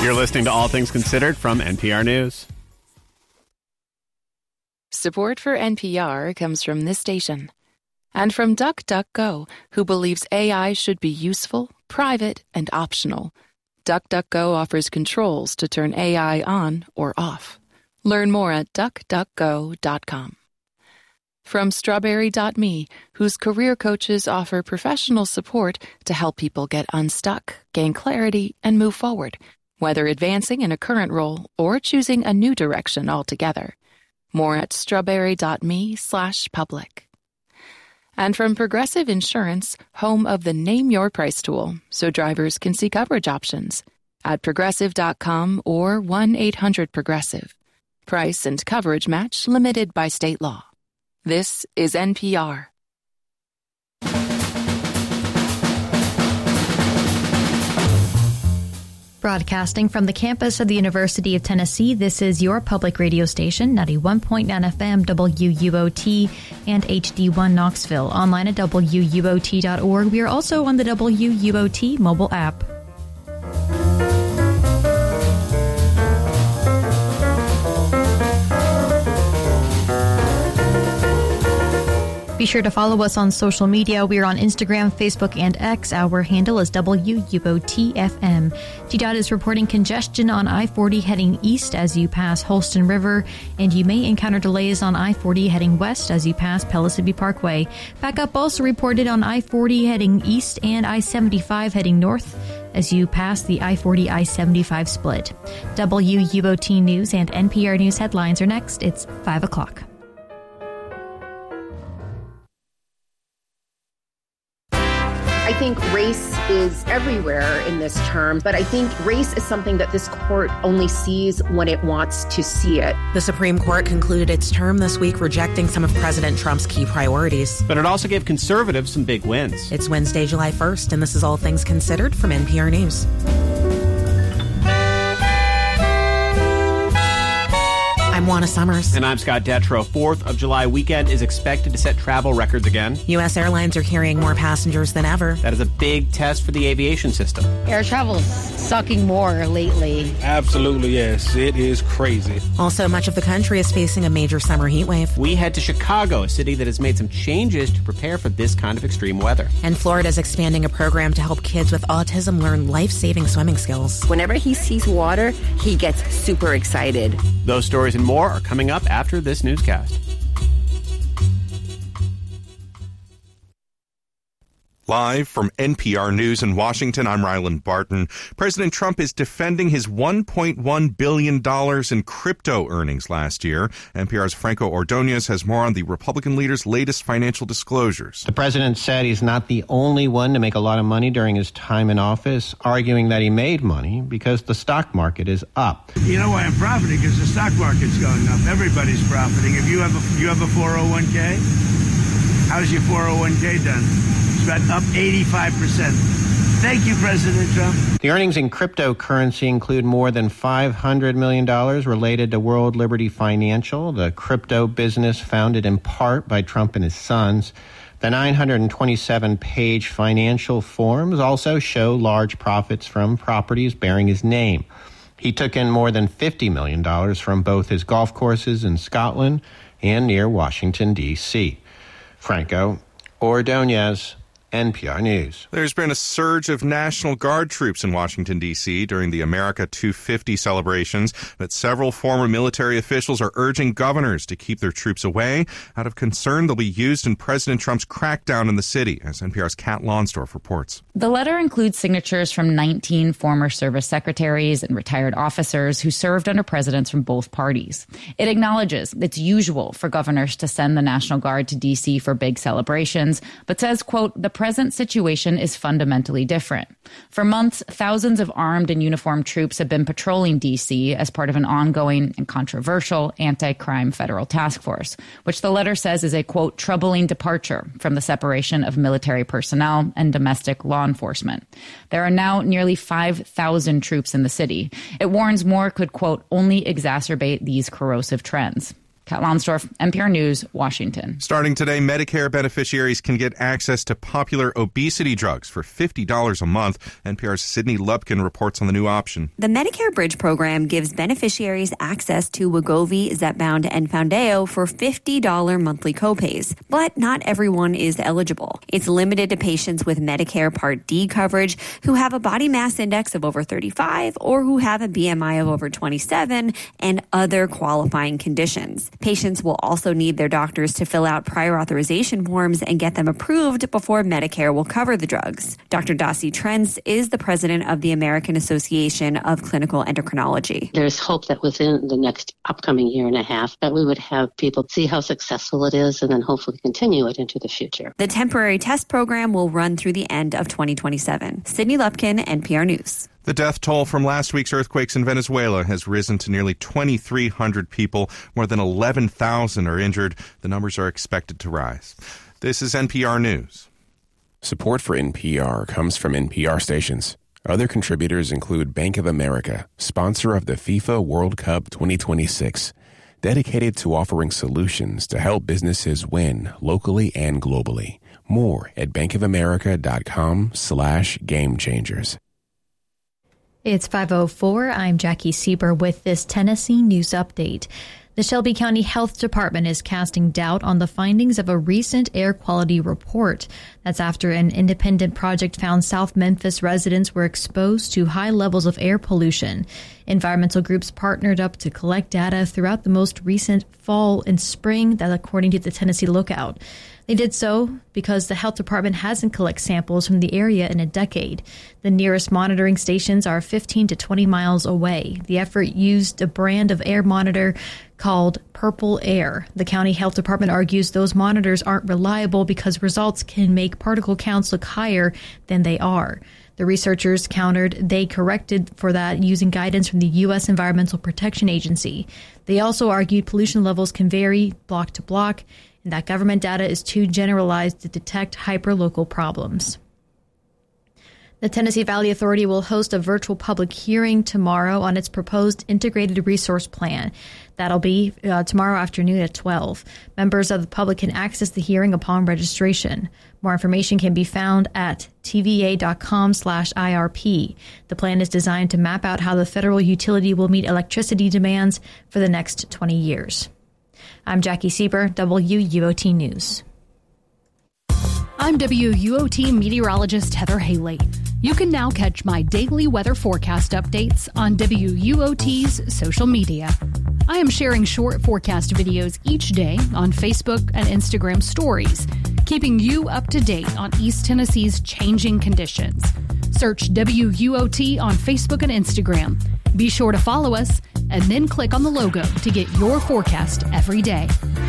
You're listening to All Things Considered from NPR News. Support for NPR comes from this station and from DuckDuckGo, who believes AI should be useful, private, and optional. DuckDuckGo offers controls to turn AI on or off. Learn more at duckduckgo.com. From Strawberry.me, whose career coaches offer professional support to help people get unstuck, gain clarity, and move forward, whether advancing in a current role or choosing a new direction altogether. More at strawberry.me/public. And from Progressive Insurance, home of the Name Your Price tool, so drivers can see coverage options at progressive.com or 1-800-PROGRESSIVE. Price and coverage match limited by state law. This is NPR. Broadcasting from the campus of the University of Tennessee, this is your public radio station, 91.9 FM WUOT and HD1 Knoxville. Online at WUOT.org. We are also on the WUOT mobile app. Be sure to follow us on social media. We are on Instagram, Facebook, and X. Our handle is WUOTFM. GDOT is reporting congestion on I-40 heading east as you pass Holston River, and you may encounter delays on I-40 heading west as you pass Pellissippi Parkway. Backup also reported on I-40 heading east and I-75 heading north as you pass the I-40 I-75 split. WUOT News and NPR News headlines are next. It's 5 o'clock. I think race is everywhere in this term, but I think race is something that this court only sees when it wants to see it. The Supreme Court concluded its term this week, rejecting some of President Trump's key priorities. But it also gave conservatives some big wins. It's Wednesday, July 1st, and this is All Things Considered from NPR News. I'm Juana Summers. And I'm Scott Detrow. 4th of July weekend is expected to set travel records again. U.S. airlines are carrying more passengers than ever. That is a big test for the aviation system. Air travel's sucking more lately. Absolutely, yes. It is crazy. Also, much of the country is facing a major summer heat wave. We head to Chicago, a city that has made some changes to prepare for this kind of extreme weather. And Florida is expanding a program to help kids with autism learn life-saving swimming skills. Whenever he sees water, he gets super excited. Those stories and more are coming up after this newscast. Live from NPR News in Washington, I'm Ryland Barton. President Trump is defending his $1.1 billion in crypto earnings last year. NPR's Franco Ordonez has more on the Republican leader's latest financial disclosures. The president said he's not the only one to make a lot of money during his time in office, arguing that he made money because the stock market is up. You know why I'm profiting? Because the stock market's going up. Everybody's profiting. If you have a 401k, how's your 401k done? About up 85%. Thank you, President Trump. The earnings in cryptocurrency include more than $500 million related to World Liberty Financial, the crypto business founded in part by Trump and his sons. The 927-page financial forms also show large profits from properties bearing his name. He took in more than $50 million from both his golf courses in Scotland and near Washington, D.C. Franco Ordonez, NPR News. There's been a surge of National Guard troops in Washington, D.C. during the America 250 celebrations, but several former military officials are urging governors to keep their troops away out of concern they'll be used in President Trump's crackdown in the city, as NPR's Kat Lonsdorf reports. The letter includes signatures from 19 former service secretaries and retired officers who served under presidents from both parties. It acknowledges it's usual for governors to send the National Guard to D.C. for big celebrations, but says, quote, the present situation is fundamentally different. For months, thousands of armed and uniformed troops have been patrolling D.C. as part of an ongoing and controversial anti-crime federal task force, which the letter says is a, quote, troubling departure from the separation of military personnel and domestic law enforcement. There are now nearly 5,000 troops in the city. It warns more could, quote, only exacerbate these corrosive trends. Kat Lonsdorf, NPR News, Washington. Starting today, Medicare beneficiaries can get access to popular obesity drugs for $50 a month. NPR's Sydney Lupkin reports on the new option. The Medicare Bridge program gives beneficiaries access to Wegovy, Zepbound, and Foundayo for $50 monthly copays. But not everyone is eligible. It's limited to patients with Medicare Part D coverage who have a body mass index of over 35 or who have a BMI of over 27 and other qualifying conditions. Patients will also need their doctors to fill out prior authorization forms and get them approved before Medicare will cover the drugs. Dr. Dasi Trentz is the president of the American Association of Clinical Endocrinology. There's hope that within the next upcoming year and a half that we would have people see how successful it is and then hopefully continue it into the future. The temporary test program will run through the end of 2027. Sydney Lupkin, NPR News. The death toll from last week's earthquakes in Venezuela has risen to nearly 2,300 people. More than 11,000 are injured. The numbers are expected to rise. This is NPR News. Support for NPR comes from NPR stations. Other contributors include Bank of America, sponsor of the FIFA World Cup 2026, dedicated to offering solutions to help businesses win locally and globally. More at bankofamerica.com/gamechangers. It's 5:04. I'm Jackie Sieber with this Tennessee news update. The Shelby County Health Department is casting doubt on the findings of a recent air quality report. That's after an independent project found South Memphis residents were exposed to high levels of air pollution. Environmental groups partnered up to collect data throughout the most recent fall and spring, that according to the Tennessee Lookout. They did so because the health department hasn't collected samples from the area in a decade. The nearest monitoring stations are 15 to 20 miles away. The effort used a brand of air monitor called Purple Air. The county health department argues those monitors aren't reliable because results can make particle counts look higher than they are. The researchers countered they corrected for that using guidance from the U.S. Environmental Protection Agency. They also argued pollution levels can vary block to block, and that government data is too generalized to detect hyperlocal problems. The Tennessee Valley Authority will host a virtual public hearing tomorrow on its proposed integrated resource plan. That'll be tomorrow afternoon at 12. Members of the public can access the hearing upon registration. More information can be found at tva.com/IRP. The plan is designed to map out how the federal utility will meet electricity demands for the next 20 years. I'm Jackie Sieber, WUOT News. I'm WUOT meteorologist Heather Haley. You can now catch my daily weather forecast updates on WUOT's social media. I am sharing short forecast videos each day on Facebook and Instagram stories, keeping you up to date on East Tennessee's changing conditions. Search WUOT on Facebook and Instagram. Be sure to follow us and then click on the logo to get your forecast every day.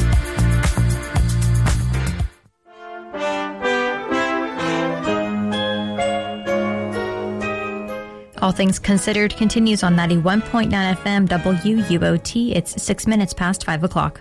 All Things Considered continues on 91.9 FM WUOT. It's 6 minutes past 5 o'clock.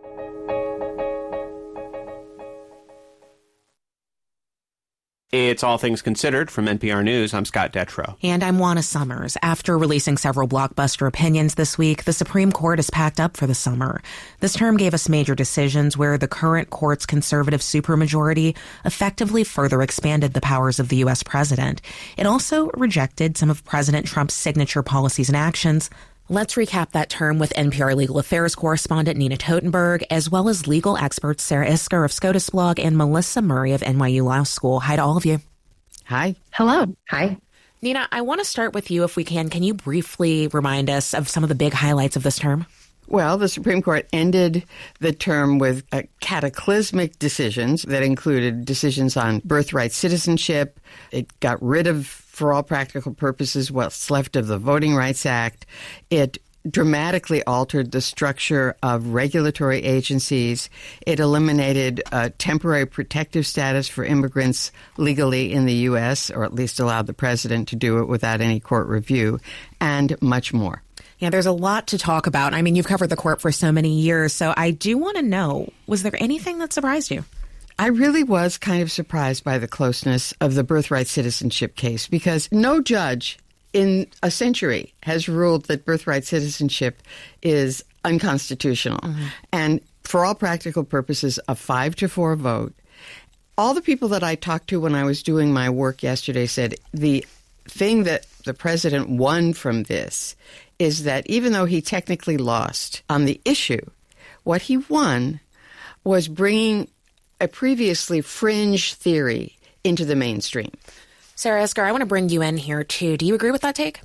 It's All Things Considered from NPR News. I'm Scott Detrow. And I'm Juana Summers. After releasing several blockbuster opinions this week, the Supreme Court is packed up for the summer. This term gave us major decisions where the current court's conservative supermajority effectively further expanded the powers of the U.S. president. It also rejected some of President Trump's signature policies and actions. Let's recap that term with NPR Legal Affairs correspondent Nina Totenberg, as well as legal experts Sarah Isker of SCOTUS Blog and Melissa Murray of NYU Law School. Hi to all of you. Hi. Hello. Hi. Nina, I want to start with you if we can. Can you briefly remind us of some of the big highlights of this term? Well, the Supreme Court ended the term with cataclysmic decisions that included decisions on birthright citizenship. It got rid of, for all practical purposes, what's left of the Voting Rights Act. It dramatically altered the structure of regulatory agencies. It eliminated temporary protective status for immigrants legally in the U.S., or at least allowed the president to do it without any court review, and much more. Yeah, there's a lot to talk about. I mean, you've covered the court for so many years, so I do want to know, was there anything that surprised you? I really was kind of surprised by the closeness of the birthright citizenship case, because no judge in a century has ruled that birthright citizenship is unconstitutional. And for all practical purposes, a 5-4 vote. All the people that I talked to when I was doing my work yesterday said the thing that the president won from this is that even though he technically lost on the issue, what he won was bringing a previously fringe theory into the mainstream. Sarah Isgur, I want to bring you in here, too. Do you agree with that take?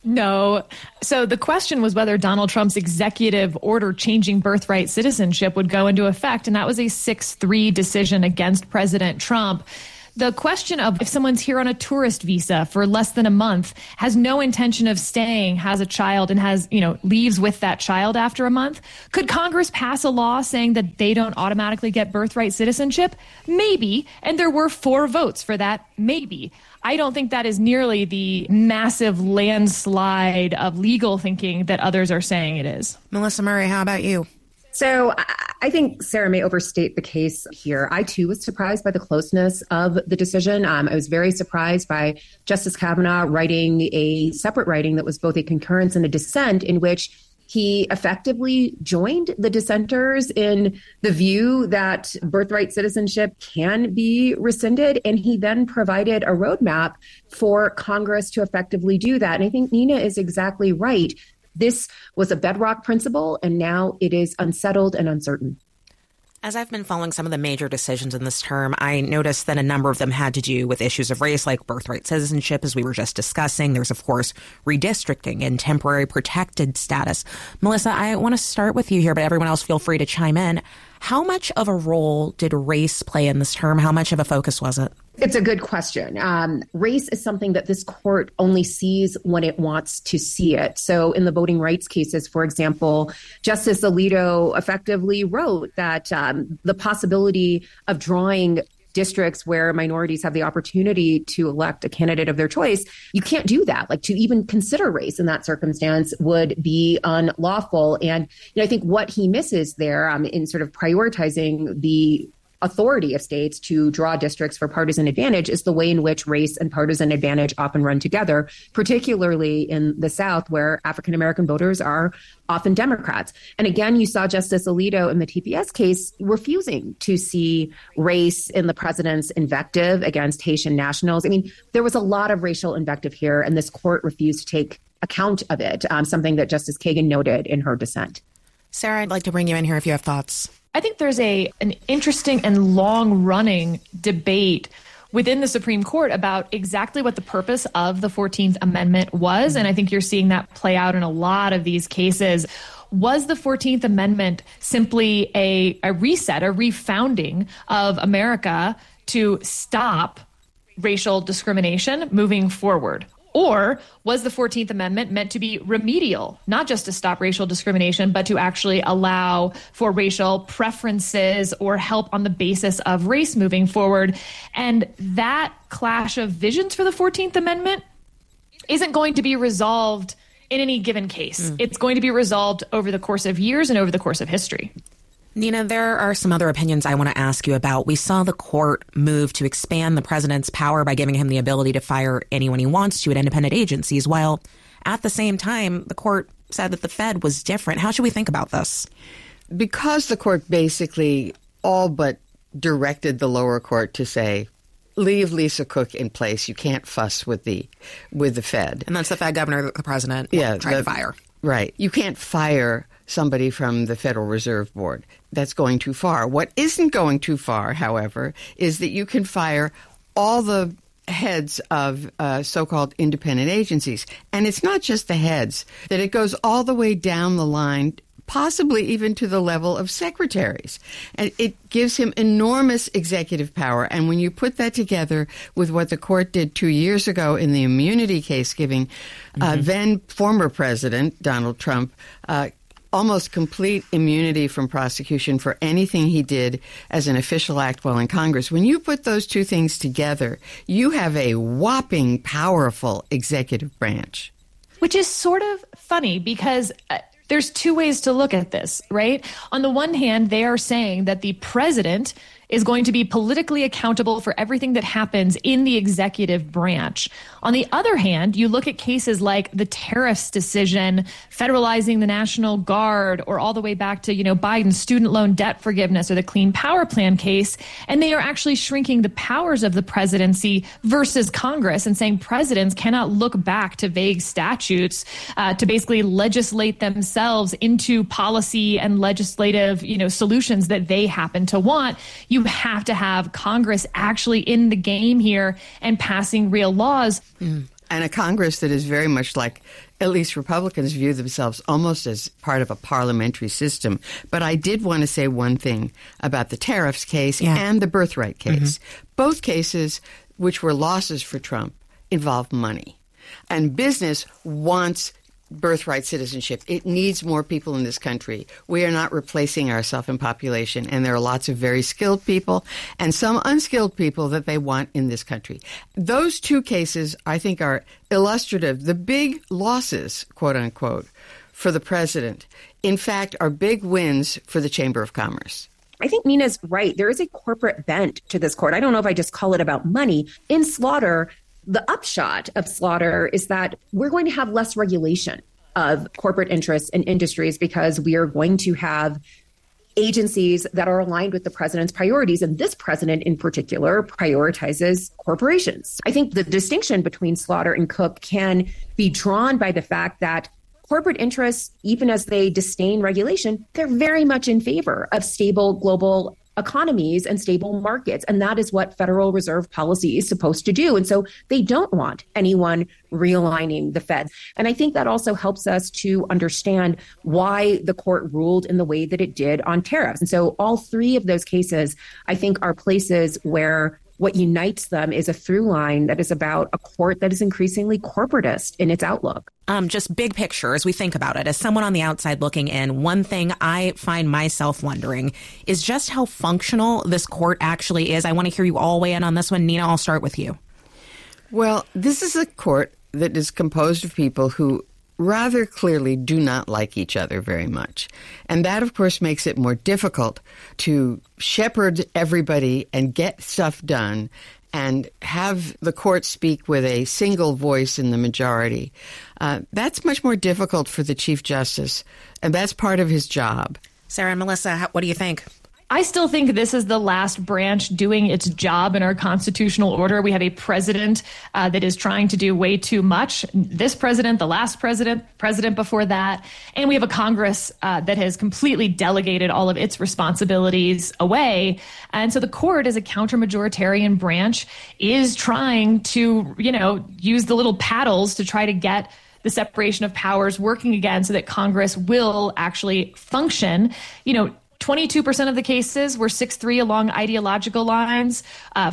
No. So the question was whether Donald Trump's executive order changing birthright citizenship would go into effect, and that was a 6-3 decision against President Trump. The question of if someone's here on a tourist visa for less than a month, has no intention of staying, has a child and has, leaves with that child after a month, could Congress pass a law saying that they don't automatically get birthright citizenship? Maybe. And there were 4 votes for that maybe. I don't think that is nearly the massive landslide of legal thinking that others are saying it is. Melissa Murray, how about you? So I think Sarah may overstate the case here. I, too, was surprised by the closeness of the decision. I was very surprised by Justice Kavanaugh writing a separate writing that was both a concurrence and a dissent, in which he effectively joined the dissenters in the view that birthright citizenship can be rescinded. And he then provided a roadmap for Congress to effectively do that. And I think Nina is exactly right. This was a bedrock principle, and now it is unsettled and uncertain. As I've been following some of the major decisions in this term, I noticed that a number of them had to do with issues of race, like birthright citizenship, as we were just discussing. There's, of course, redistricting and temporary protected status. Melissa, I want to start with you here, but everyone else feel free to chime in. How much of a role did race play in this term? How much of a focus was it? It's a good question. Race is something that this court only sees when it wants to see it. So in the voting rights cases, for example, Justice Alito effectively wrote that the possibility of drawing districts where minorities have the opportunity to elect a candidate of their choice, you can't do that. Like, to even consider race in that circumstance would be unlawful. And I think what he misses there in sort of prioritizing the authority of states to draw districts for partisan advantage is the way in which race and partisan advantage often run together, particularly in the South, where African-American voters are often Democrats. And again, you saw Justice Alito in the TPS case refusing to see race in the president's invective against Haitian nationals. I mean, there was a lot of racial invective here, and this court refused to take account of it, something that Justice Kagan noted in her dissent. Sarah, I'd like to bring you in here if you have thoughts. I think there's an interesting and long-running debate within the Supreme Court about exactly what the purpose of the 14th Amendment was. And I think you're seeing that play out in a lot of these cases. Was the 14th Amendment simply a reset, a refounding of America to stop racial discrimination moving forward? Or was the 14th Amendment meant to be remedial, not just to stop racial discrimination, but to actually allow for racial preferences or help on the basis of race moving forward? And that clash of visions for the 14th Amendment isn't going to be resolved in any given case. It's going to be resolved over the course of years and over the course of history. Nina, there are some other opinions I want to ask you about. We saw the court move to expand the president's power by giving him the ability to fire anyone he wants to at independent agencies, while at the same time, the court said that the Fed was different. How should we think about this? Because the court basically all but directed the lower court to say, leave Lisa Cook in place. You can't fuss with the Fed. And that's the Fed governor that the president tried to fire. Right. You can't fire somebody from the Federal Reserve Board. That's going too far. What isn't going too far, however, is that you can fire all the heads of so-called independent agencies. And it's not just the heads, that it goes all the way down the line, possibly even to the level of secretaries. And it gives him enormous executive power. And when you put that together with what the court did 2 years ago in the immunity case, giving then former President Donald Trump almost complete immunity from prosecution for anything he did as an official act while in Congress. When you put those two things together, you have a whopping, powerful executive branch. Which is sort of funny because there's two ways to look at this, right? On the one hand, they are saying that the president is going to be politically accountable for everything that happens in the executive branch. On the other hand, you look at cases like the tariffs decision, federalizing the National Guard, or all the way back to, Biden's student loan debt forgiveness or the Clean Power Plan case, and they are actually shrinking the powers of the presidency versus Congress and saying presidents cannot look back to vague statutes to basically legislate themselves into policy and legislative, solutions that they happen to want. You have to have Congress actually in the game here and passing real laws. And a Congress that is very much like, at least Republicans view themselves almost as part of a parliamentary system. But I did want to say one thing about the tariffs case and the birthright case. Both cases, which were losses for Trump, involve money. And business wants birthright citizenship. It needs more people in this country. We are not replacing ourselves in population, and there are lots of very skilled people and some unskilled people that they want in this country. Those two cases, I think, are illustrative. The big losses, quote unquote, for the president, in fact, are big wins for the Chamber of Commerce. I think Nina's right. There is a corporate bent to this court. I don't know if I just call it about money. In Slaughter, the upshot of Slaughter is that we're going to have less regulation of corporate interests and industries because we are going to have agencies that are aligned with the president's priorities. And this president in particular prioritizes corporations. I think the distinction between Slaughter and Cook can be drawn by the fact that corporate interests, even as they disdain regulation, they're very much in favor of stable global economies and stable markets. And that is what Federal Reserve policy is supposed to do. And so they don't want anyone realigning the Fed. And I think that also helps us to understand why the court ruled in the way that it did on tariffs. And so all three of those cases, I think, are places where what unites them is a through line that is about a court that is increasingly corporatist in its outlook. Just big picture as we think about it, as someone on the outside looking in, one thing I find myself wondering is just how functional this court actually is. I want to hear you all weigh in on this one. Nina, I'll start with you. Well, this is a court that is composed of people who rather clearly do not like each other very much. And that, of course, makes it more difficult to shepherd everybody and get stuff done and have the court speak with a single voice in the majority. That's much more difficult for the Chief Justice, and that's part of his job. Sarah and Melissa, what do you think? I still think this is the last branch doing its job in our constitutional order. We have a president that is trying to do way too much. This president, the last president before that. And we have a Congress that has completely delegated all of its responsibilities away. And so the court, as a counter-majoritarian branch, is trying to, use the little paddles to try to get the separation of powers working again so that Congress will actually function. 22% of the cases were 6-3 along ideological lines.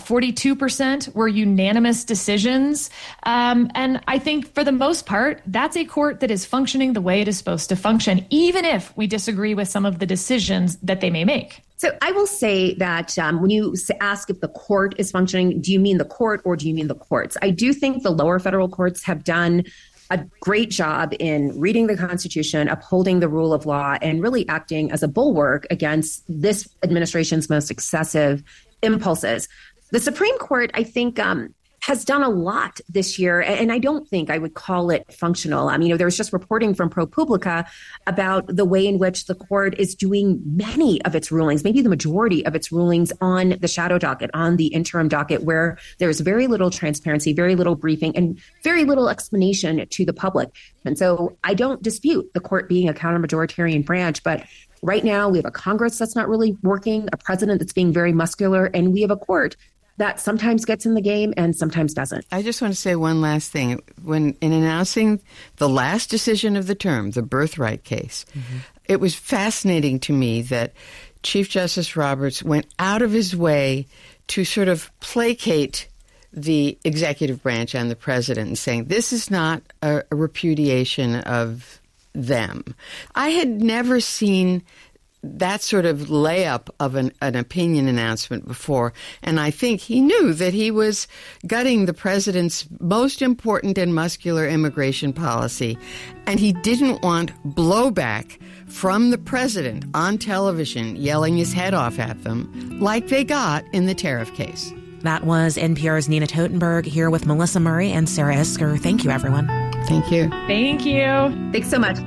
42% were unanimous decisions. And I think for the most part, that's a court that is functioning the way it is supposed to function, even if we disagree with some of the decisions that they may make. So I will say that when you ask if the court is functioning, do you mean the court or do you mean the courts? I do think the lower federal courts have done a great job in reading the Constitution, upholding the rule of law, and really acting as a bulwark against this administration's most excessive impulses. The Supreme Court, I think, has done a lot this year, and I don't think I would call it functional. There was just reporting from ProPublica about the way in which the court is doing many of its rulings, maybe the majority of its rulings on the shadow docket, on the interim docket, where there's very little transparency, very little briefing, and very little explanation to the public. And so I don't dispute the court being a counter-majoritarian branch, but right now we have a Congress that's not really working, a president that's being very muscular, and we have a court that sometimes gets in the game and sometimes doesn't. I just want to say one last thing. When in announcing the last decision of the term, the birthright case, it was fascinating to me that Chief Justice Roberts went out of his way to sort of placate the executive branch and the president and saying, this is not a repudiation of them. I had never seen that sort of layup of an opinion announcement before. And I think he knew that he was gutting the president's most important and muscular immigration policy. And he didn't want blowback from the president on television yelling his head off at them like they got in the tariff case. That was NPR's Nina Totenberg here with Melissa Murray and Sarah Isker. Thank you, everyone. Thank you. Thank you. Thanks so much.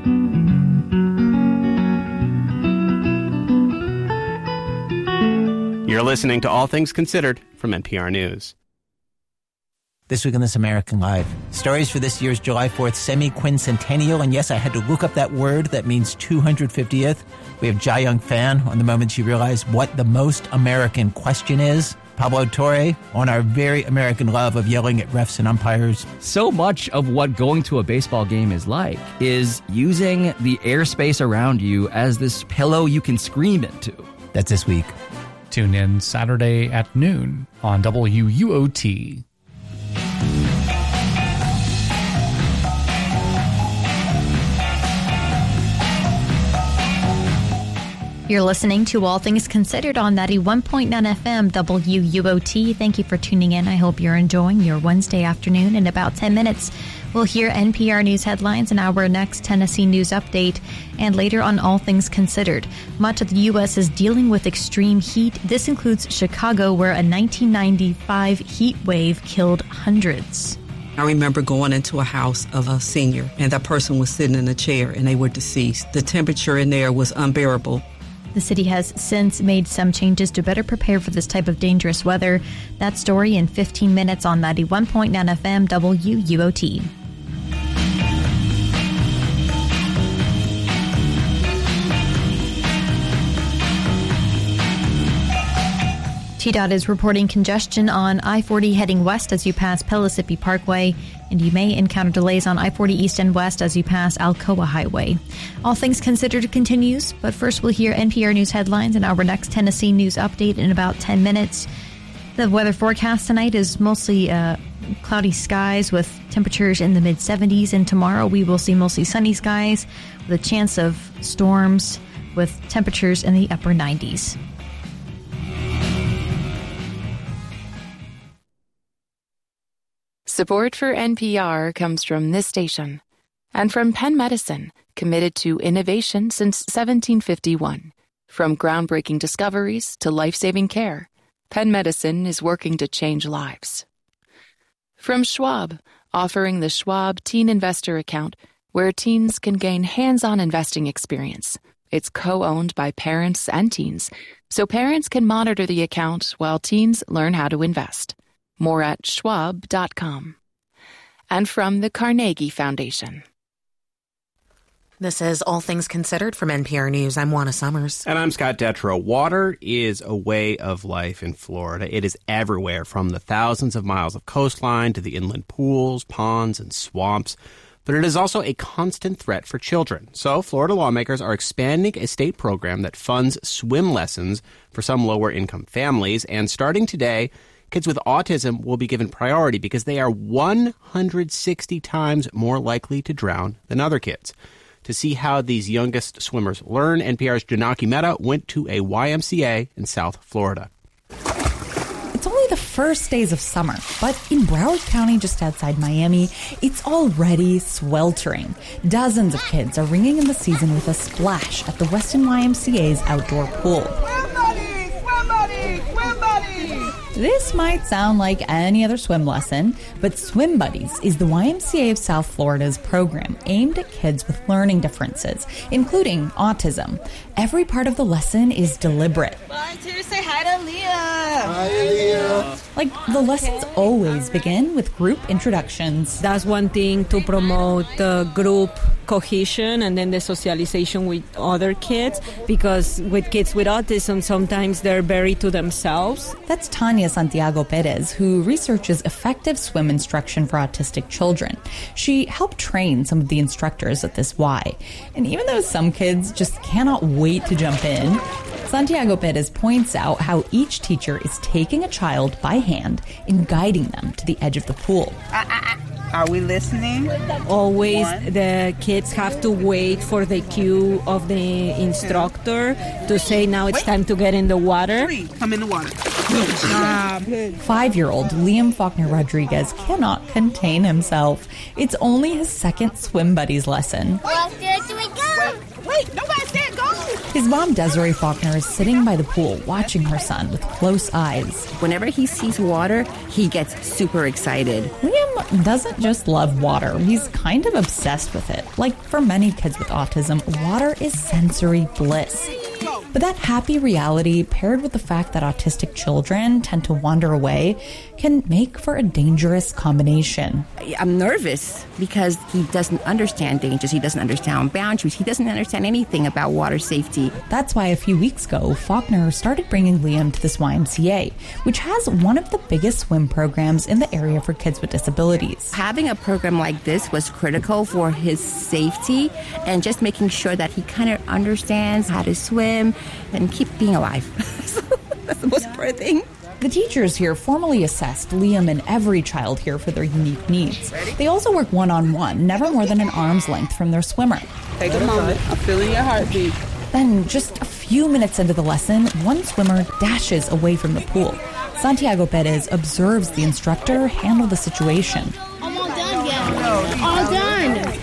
You're listening to All Things Considered from NPR News. This week on This American Life, stories for this year's July 4th semi-quincentennial. And yes, I had to look up that word that means 250th. We have Jia Young Fan on the moment she realized what the most American question is. Pablo Torre on our very American love of yelling at refs and umpires. So much of what going to a baseball game is like is using the airspace around you as this pillow you can scream into. That's this week. Tune in Saturday at noon on WUOT. You're listening to All Things Considered on 91.9 FM WUOT. Thank you for tuning in. I hope you're enjoying your Wednesday afternoon. In about 10 minutes, we'll hear NPR News headlines in our next Tennessee News Update. And later on All Things Considered, much of the U.S. is dealing with extreme heat. This includes Chicago, where a 1995 heat wave killed hundreds. I remember going into a house of a senior, and that person was sitting in a chair, and they were deceased. The temperature in there was unbearable. The city has since made some changes to better prepare for this type of dangerous weather. That story in 15 minutes on 91.9 FM WUOT. TDOT is reporting congestion on I-40 heading west as you pass Pellissippi Parkway, and you may encounter delays on I-40 east and west as you pass Alcoa Highway. All Things Considered continues, but first we'll hear NPR News headlines in our next Tennessee News Update in about 10 minutes. The weather forecast tonight is mostly cloudy skies with temperatures in the mid-70s, and tomorrow we will see mostly sunny skies with a chance of storms with temperatures in the upper 90s. Support for NPR comes from this station and from Penn Medicine, committed to innovation since 1751. From groundbreaking discoveries to life-saving care, Penn Medicine is working to change lives. From Schwab, offering the Schwab Teen Investor Account, where teens can gain hands-on investing experience. It's co-owned by parents and teens, so parents can monitor the account while teens learn how to invest. More at schwab.com. And from the Carnegie Foundation. This is All Things Considered from NPR News. I'm Juana Summers. And I'm Scott Detrow. Water is a way of life in Florida. It is everywhere, from the thousands of miles of coastline to the inland pools, ponds, and swamps. But it is also a constant threat for children. So Florida lawmakers are expanding a state program that funds swim lessons for some lower-income families. And starting today, kids with autism will be given priority because they are 160 times more likely to drown than other kids. To see how these youngest swimmers learn, NPR's Janaki Mehta went to a YMCA in South Florida. It's only the first days of summer, but in Broward County, just outside Miami, it's already sweltering. Dozens of kids are ringing in the season with a splash at the Weston YMCA's outdoor pool. This might sound like any other swim lesson, but Swim Buddies is the YMCA of South Florida's program aimed at kids with learning differences, including autism. Every part of the lesson is deliberate. Volunteer to say hi to Leah. Hi, Leah. Like, the lessons always begin with group introductions. That's one thing to promote the group cohesion and then the socialization with other kids, because with kids with autism, sometimes they're very to themselves. That's Tanya Santiago Perez, who researches effective swim instruction for autistic children. She helped train some of the instructors at this Y. And even though some kids just cannot wait to jump in, Santiago Perez points out how each teacher is taking a child by hand and guiding them to the edge of the pool. Are we listening? Always the kids have to wait for the cue of the instructor to say, now it's time to get in the water. 3, come in the water. 5-year-old Liam Faulkner Rodriguez cannot contain himself. It's only his second swim buddies lesson. Do we go? Wait, nobody said go. His mom, Desiree Faulkner, is sitting by the pool watching her son with close eyes. Whenever he sees water, he gets super excited. Liam doesn't just love water, he's kind of obsessed with it. Like for many kids with autism, water is sensory bliss. But that happy reality, paired with the fact that autistic children tend to wander away, can make for a dangerous combination. I'm nervous because he doesn't understand dangers. He doesn't understand boundaries. He doesn't understand anything about water safety. That's why a few weeks ago, Faulkner started bringing Liam to this YMCA, which has one of the biggest swim programs in the area for kids with disabilities. Having a program like this was critical for his safety and just making sure that he kind of understands how to swim and keep being alive. That's the most important thing. The teachers here formally assessed Liam and every child here for their unique needs. They also work one-on-one, never more than an arm's length from their swimmer. Take a moment. I'm feeling your heartbeat. Then, just a few minutes into the lesson, one swimmer dashes away from the pool. Santiago Perez observes the instructor handle the situation. I'm all done yet. All done.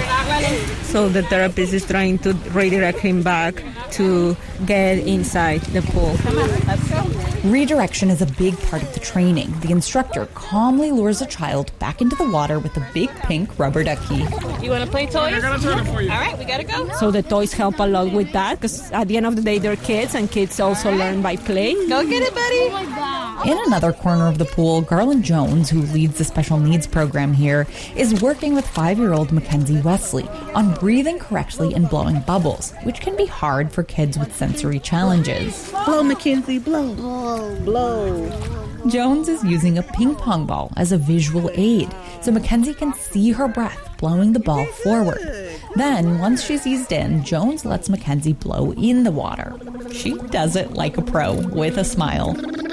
So the therapist is trying to redirect him back to get inside the pool. Come on, let's go. Redirection is a big part of the training. The instructor calmly lures a child back into the water with a big pink rubber ducky. You want to play toys? We're going to turn it for you. All right, we got to go. So the toys help a lot with that because at the end of the day, they're kids and kids also learn by play. Go get it, buddy. In another corner of the pool, Garland Jones, who leads the special needs program here, is working with 5-year-old Mackenzie Wesley on breathing correctly and blowing bubbles, which can be hard for kids with sensory challenges. Blow, Mackenzie, blow. Blow. Jones is using a ping pong ball as a visual aid, so Mackenzie can see her breath blowing the ball forward. Then, once she's eased in, Jones lets Mackenzie blow in the water. She does it like a pro, with a smile.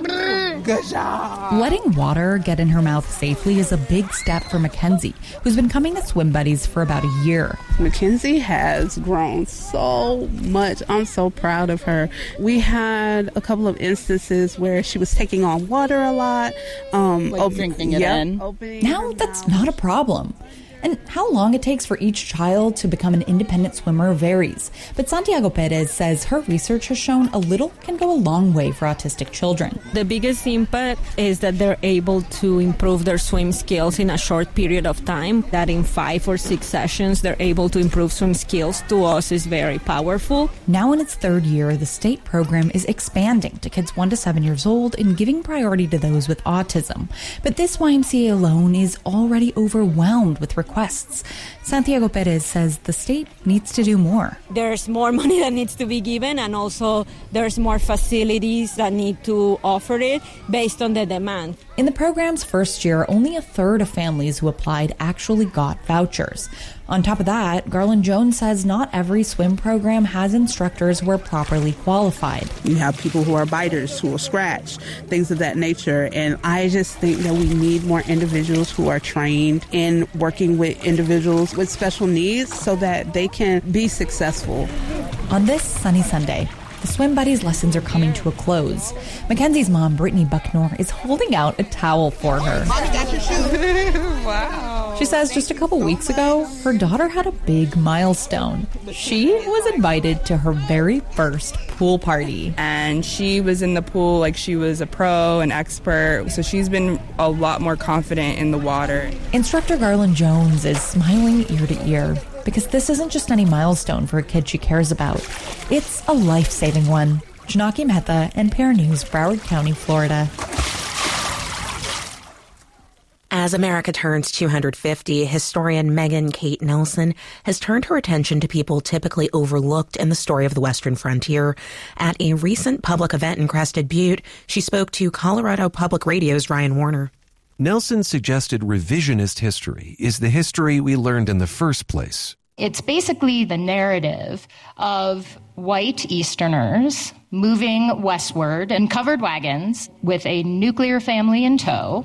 Good job. Letting water get in her mouth safely is a big step for Mackenzie, who's been coming to Swim Buddies for about a year. Mackenzie has grown so much. I'm so proud of her. We had a couple of instances where she was taking on water a lot. Drinking it in. Now that's not a problem. And how long it takes for each child to become an independent swimmer varies. But Santiago Perez says her research has shown a little can go a long way for autistic children. The biggest impact is that they're able to improve their swim skills in a short period of time. That in 5 or 6 sessions, they're able to improve swim skills. To us is very powerful. Now in its 3rd year, the state program is expanding to kids 1 to 7 years old and giving priority to those with autism. But this YMCA alone is already overwhelmed with requests. Santiago Perez says the state needs to do more. There's more money that needs to be given, and also there's more facilities that need to offer it based on the demand. In the program's first year, only 1/3 of families who applied actually got vouchers. On top of that, Garland Jones says not every swim program has instructors who are properly qualified. You have people who are biters, who will scratch, things of that nature. And I just think that we need more individuals who are trained in working with individuals with special needs so that they can be successful. On this sunny Sunday, the Swim Buddies lessons are coming to a close. Mackenzie's mom, Brittany Bucknor, is holding out a towel for her. Mommy got your shoe. Wow. She says just a couple weeks ago, her daughter had a big milestone. She was invited to her very first pool party. And she was in the pool like she was a pro, an expert, so she's been a lot more confident in the water. Instructor Garland Jones is smiling ear to ear because this isn't just any milestone for a kid she cares about. It's a life-saving one. Janaki Mehta, NPR News, Broward County, Florida. As America turns 250, historian Megan Kate Nelson has turned her attention to people typically overlooked in the story of the Western frontier. At a recent public event in Crested Butte, she spoke to Colorado Public Radio's Ryan Warner. Nelson suggested revisionist history is the history we learned in the first place. It's basically the narrative of white Easterners moving westward in covered wagons with a nuclear family in tow,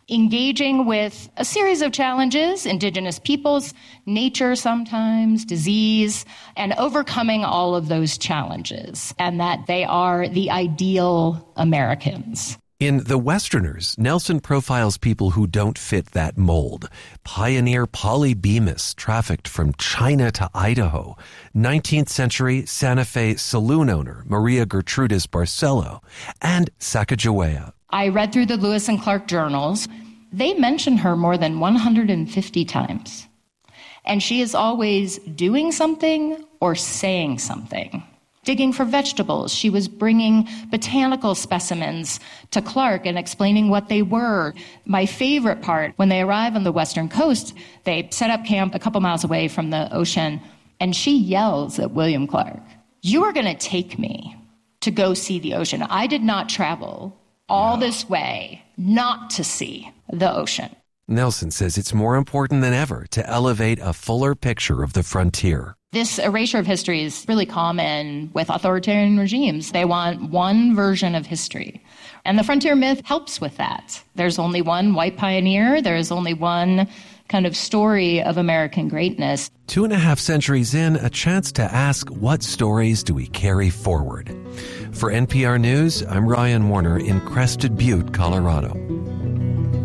engaging with a series of challenges, indigenous peoples, nature sometimes, disease, and overcoming all of those challenges, and that they are the ideal Americans. In The Westerners, Nelson profiles people who don't fit that mold. Pioneer Polly Bemis trafficked from China to Idaho. 19th century Santa Fe saloon owner Maria Gertrudis Barcelo. And Sacagawea. I read through the Lewis and Clark journals. They mention her more than 150 times. And she is always doing something or saying something. Digging for vegetables, she was bringing botanical specimens to Clark and explaining what they were. My favorite part, when they arrive on the western coast, they set up camp a couple miles away from the ocean, and she yells at William Clark, "You are going to take me to go see the ocean. I did not travel all this way not to see the ocean." Nelson says it's more important than ever to elevate a fuller picture of the frontier. This erasure of history is really common with authoritarian regimes. They want one version of history. And the frontier myth helps with that. There's only one white pioneer. There is only one kind of story of American greatness. 2.5 centuries in, a chance to ask, what stories do we carry forward? For NPR News, I'm Ryan Warner in Crested Butte, Colorado.